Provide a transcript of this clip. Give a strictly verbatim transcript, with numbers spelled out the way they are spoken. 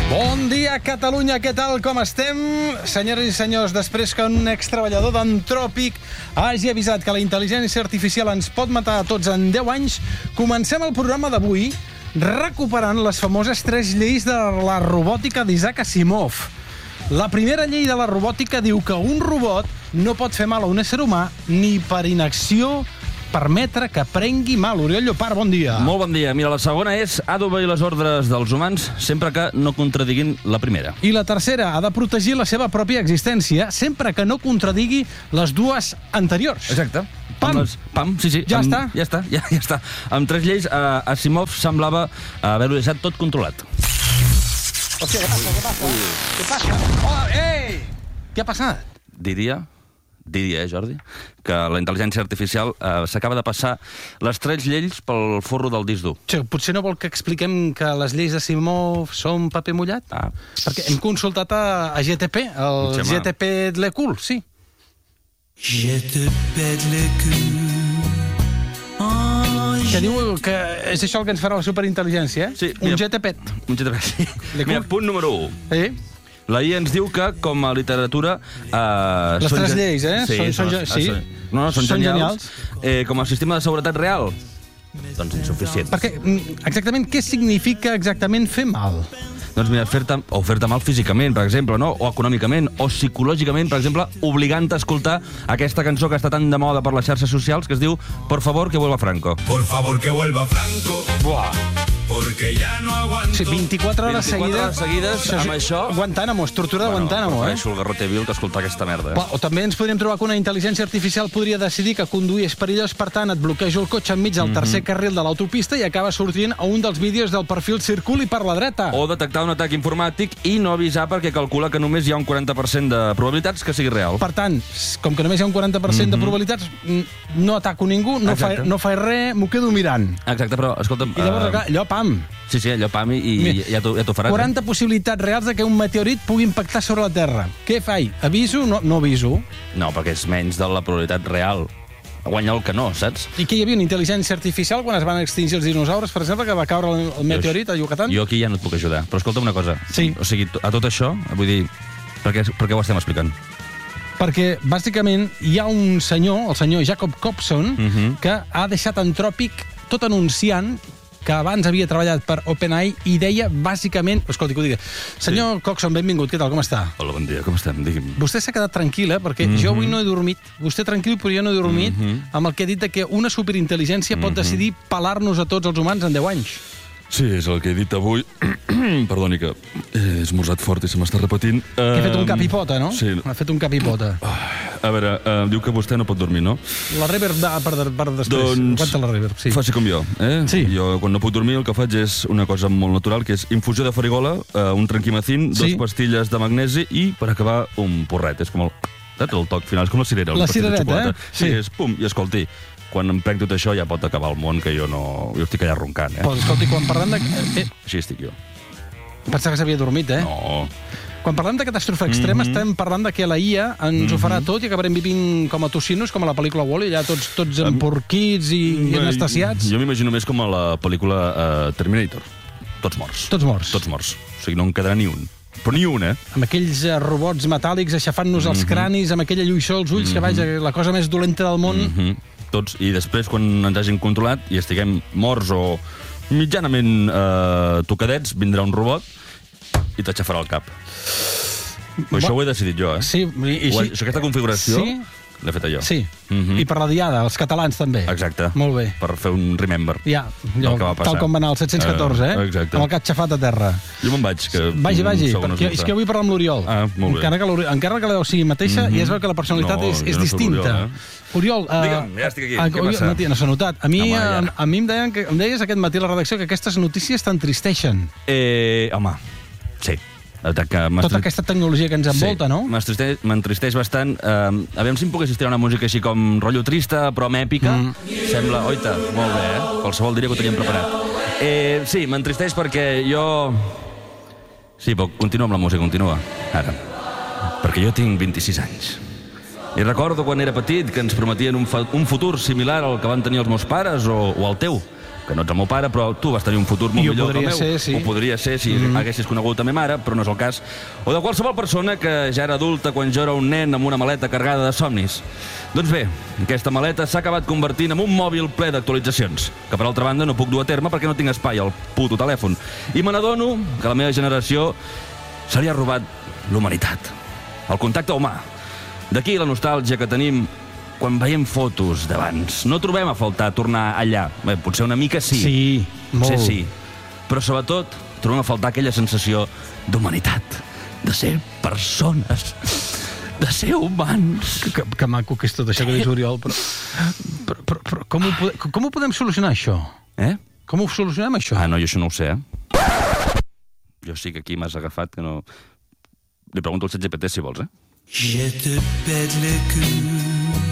Bon dia, Catalunya, què tal, com estem? Senyores i senyors, després que un extreballador d'Antròpic hagi avisat que la intel·ligència artificial ens pot matar a tots en deu anys, comencem el programa d'avui recuperant les famoses tres lleis de la robòtica d'Isaac Asimov. La primera llei de la robòtica diu que un robot no pot fer mal a un ésser humà ni per inacció permetre que prengui mal. Oriol Llopart, bon dia. Molt bon dia. Mira, la segona és ha d'obeir les ordres dels humans sempre que no contradiguin la primera. I la tercera, ha de protegir la seva pròpia existència sempre que no contradigui les dues anteriors. Exacte. Pam. Les... Pam, sí, sí. Ja amb... està? Ja està, ja, ja està. Amb tres lleis, eh, Asimov semblava haver-ho deixat tot controlat. Hòstia, què passa, què passa? Què passa? Oh, ei! Què ha passat? Diria... diria, eh, Jordi, que la intel·ligència artificial eh, s'acaba de passar les tres lleis pel forro del disc dur. Che, potser no vol que expliquem que les lleis d'Asimov són paper mullat? Ah. Perquè hem consultat a, a G T P, el Xema. G T P de le cul, sí. Je te pète le cul. Oh, Que diu que és això el que ens farà la superintel·ligència, eh? Sí, Un mira. G T P. Un G T P, sí. Le Mira, cul. punt número u. Eh? La I A ens diu que, com a literatura... Eh, Les són tres gen- lleis, eh? Sí, Són- són són, ge- sí. són, no, no, són, Són genials. Eh, com a sistema de seguretat real, doncs insuficient. Perquè, mm, exactament, què significa exactament fer mal? Doncs mira, fer-te o fer-te mal físicament, per exemple, no? O econòmicament, o psicològicament, per exemple, obligant-te a escoltar aquesta cançó que està tan de moda per les xarxes socials que es diu Por favor, que vuelva Franco. Por favor, que vuelva Franco, Buah! porque ya no aguanto. Sí, vint-i-quatre hores vint-i-quatre seguides... hores seguides, amb això... Guantánamo, és tortura de Guantánamo, eh? Prefereixo el Garrote Vil que escoltar aquesta merda. Però, o també ens podríem trobar que una intel·ligència artificial podria decidir que conduir és perillós, per tant, et bloquejo el cotxe enmig del tercer carril de l'autopista i acaba sortint a un dels vídeos del perfil Circuli per la dreta. O detectar un atac informàtic i no avisar perquè calcula que només hi ha un quaranta per cent de probabilitats que sigui real. Per tant, com que només hi ha un quaranta per cent de probabilitats, mm, no ataco ningú, no faig Exacte. no faig res, m'ho quedo mirant. Exacte, però, escolta'm... I llavors, eh, clar, allò, pam, Sí, sí, allò, pam, i, i ja t'ho ja t'ho faràs. quaranta possibilitats reals de que un meteorit pugui impactar sobre la Terra. Què faig? Aviso? No, no aviso. Eh? No, perquè és menys de la probabilitat real. Guanya el que no, saps? I que hi havia una intel·ligència artificial quan es van extingir els dinosaures, per exemple, que va caure el, el meteorit a Yucatán? Jo aquí ja no et puc ajudar. Però escolta una cosa. Sí. O sigui, a tot això, vull dir, per què, per què ho estem explicant? Perquè, bàsicament, hi ha un senyor, el senyor Jacob Copson, Mhm. que ha deixat Antròpic tot anunciant que abans havia treballat per OpenAI i deia, bàsicament... Escolti, que ho digui. Senyor sí. Coxon, benvingut, què tal, com està? Hola, bon dia, com estem? Digui'm. Vostè s'ha quedat tranquil, eh? Perquè Mhm. jo avui no he dormit. Vostè tranquil, però jo no he dormit Mhm. amb el que ha dit de que una superintel·ligència pot decidir pelar-nos a tots els humans en deu anys. Sí, és el que he dit avui. Perdoni, que he esmorzat fort i se m'està repetint. Que ha fet un cap i pota, no? Sí. Ha fet un cap i pota. A veure, uh, diu que vostè no pot dormir, no? La reverb de, per, per després. Doncs... Aguanta la reverb, sí. Faci com jo, eh? Sí. Jo, quan no puc dormir, el que faig és una cosa molt natural, que és infusió de farigola, uh, un tranquimacín, Sí. dos pastilles de magnesi i, per acabar, un porret. És com el... Saps? El toc final, és com la cirera. La un pastet de cirereta, xocolata. eh? Sí. Sí. És pum, i escolti, quan em prenc tot això ja pot acabar el món, que jo no... Jo estic allà roncant, eh? Però, escolti, quan parlem de... Eh, Així estic jo. pensava que s'havia dormit, eh? No... Quan parlem de catàstrofe extrema, Mhm. estem parlant de que la I A ens ho farà tot i acabarem vivint com a tocinos, com a la pel·lícula Wall-E, allà tots, tots emporquits i, i anestesiats. Jo m'imagino més com a la pel·lícula uh, Terminator. Tots morts. Tots morts. Tots morts. O sigui, no en quedarà ni un. Però ni un, eh? Amb aquells eh, robots metàl·lics aixafant-nos els cranis, amb aquella lluïssor als ulls, que vaja, la cosa més dolenta del món. Mm -hmm. Tots. I després, quan ens hagin controlat i estiguem morts o mitjanament uh, tocadets, vindrà un robot i t'aixafarà el cap. Però això ho he decidit jo, eh? Sí, i, i Ho he- sí. això, aquesta configuració Sí? l'he feta jo. Sí. Mhm. I per la diada, els catalans també. Exacte. Molt bé. Per fer un remember. Ja, del allò, que va passar. tal com va anar el set-cents catorze, eh? Eh, exacte. Amb el cap xafat a terra. Jo me'n vaig, que... Vagi, vagi, un segon perquè esmorzar. és que vull parlar amb l'Oriol. Ah, molt bé. Encara que, l'Oriol- encara que la veu sigui mateixa, Mhm. ja es veu que la personalitat No, és, jo és no soc distinta. l'Oriol, Oriol, eh, Digue'm, ja estic aquí, ah, què oi, passa? No, no s'ha notat. A mi, Home, a, ja. a mi em, deien que, em deies aquest matí a la redacció que aquestes notícies t'entristeixen. Eh, home, sí. Que Tota m'estri- aquesta tecnologia que ens envolta, no? M'entristeix m'entristeix bastant. Eh, aviam si em poguessis tirar una música així com rotllo trista, però amb èpica. Mm. Sembla... Oita, molt bé, eh? Qualsevol diria que ho teníem preparat. Eh, sí, m'entristeix perquè jo... Sí, però continua amb la música, continua. Ara. Perquè jo tinc vint-i-sis anys. I recordo quan era petit que ens prometien un, fa un futur similar al que van tenir els meus pares o, o el teu, que no ets el meu pare, però tu vas tenir un futur molt I ho millor que el podria meu. ser, sí. Ho podria ser si mm. haguessis conegut a ma mare, però no és el cas. O de qualsevol persona que ja era adulta quan jo era un nen amb una maleta carregada de somnis. Doncs bé, aquesta maleta s'ha acabat convertint en un mòbil ple d'actualitzacions, que per altra banda no puc dur a terme perquè no tinc espai al puto telèfon. I me n'adono que a la meva generació se li ha robat l'humanitat, el contacte humà. D'aquí la nostàlgia que tenim quan veiem fotos d'abans. No trobem a faltar tornar allà. Bé, potser una mica sí. Sí, potser molt. sí. Però sobretot trobem a faltar aquella sensació d'humanitat, de ser persones, de ser humans. Que, que, que maco que és tot això que dius, Oriol, però, però, però, però com, ho pode, com ho podem solucionar, això? Eh? Com ho solucionem, això? Ah, no, jo això no ho sé, eh? Jo sí que aquí m'has agafat, que no... Li pregunto al G P T si vols, eh? Je te pète le cul